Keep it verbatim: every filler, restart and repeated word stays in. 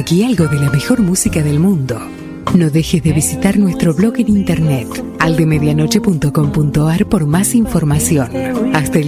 Elegí algo de la mejor música del mundo. No dejes de visitar nuestro blog en internet aldemedianoche punto com punto ar por más información. Hasta el